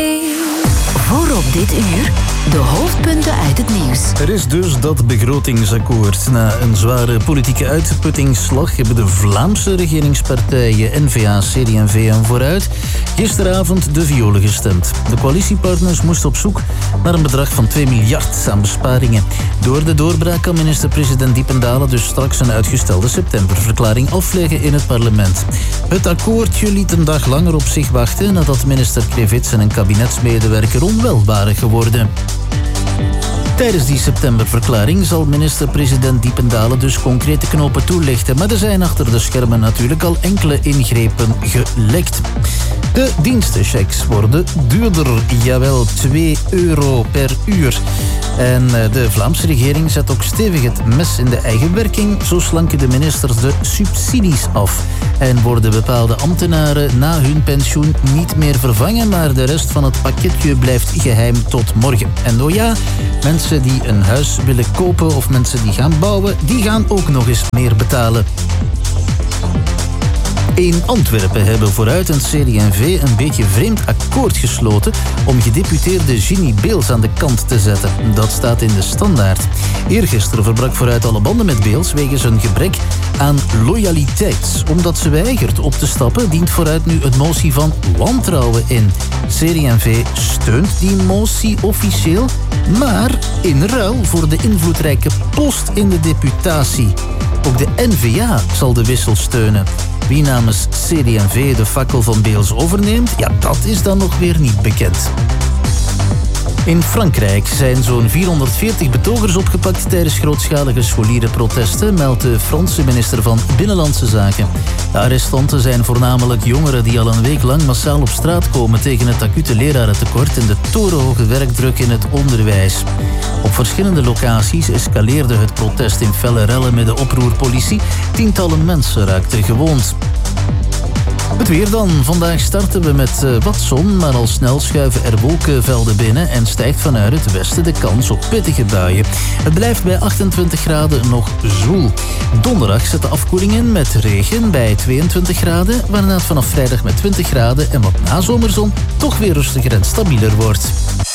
Voorop dit uur, de hoofdpunten uit het nieuws. Er is dus dat begrotingsakkoord. Na een zware politieke uitputtingsslag hebben de Vlaamse regeringspartijen N-VA, CD&V en Vooruit gisteravond de violen gestemd. De coalitiepartners moesten op zoek naar een bedrag van 2 miljard aan besparingen. Door de doorbraak kan minister-president Diependaele dus straks een uitgestelde septemberverklaring afleggen in het parlement. Het akkoordje liet een dag langer op zich wachten nadat minister Krevits en een kabinetsmedewerker onwel waren geworden. Tijdens die septemberverklaring zal minister-president Diependaele dus concrete knopen toelichten, maar er zijn achter de schermen natuurlijk al enkele ingrepen gelekt. De dienstenchecks worden duurder, jawel, €2 per uur. En de Vlaamse regering zet ook stevig het mes in de eigen werking. Zo slanken de ministers de subsidies af. En worden bepaalde ambtenaren na hun pensioen niet meer vervangen, maar de rest van het pakketje blijft geheim tot morgen. En oh ja, mensen die een huis willen kopen of mensen die gaan bouwen, die gaan ook nog eens meer betalen. In Antwerpen hebben Vooruit en CD&V een beetje vreemd akkoord gesloten om gedeputeerde Ginny Beels aan de kant te zetten. Dat staat in de Standaard. Eergisteren verbrak Vooruit alle banden met Beels wegens een gebrek aan loyaliteit. Omdat ze weigert op te stappen, dient Vooruit nu een motie van wantrouwen in. CD&V steunt die motie officieel, maar in ruil voor de invloedrijke post in de deputatie. Ook de N-VA zal de wissel steunen. Wie namens CD&V de fakkel van Beels overneemt, ja, dat is dan nog weer niet bekend. In Frankrijk zijn zo'n 440 betogers opgepakt tijdens grootschalige scholierenprotesten, meldt de Franse minister van Binnenlandse Zaken. De arrestanten zijn voornamelijk jongeren die al een week lang massaal op straat komen tegen het acute lerarentekort en de torenhoge werkdruk in het onderwijs. Op verschillende locaties escaleerde het protest in felle rellen met de oproerpolitie. Tientallen mensen raakten gewond. Het weer dan. Vandaag starten we met wat zon, maar al snel schuiven er wolkenvelden binnen en stijgt vanuit het westen de kans op pittige buien. Het blijft bij 28 graden nog zwoel. Donderdag zet de afkoeling in met regen bij 22 graden, waarna het vanaf vrijdag met 20 graden en wat nazomerzon toch weer rustiger en stabieler wordt.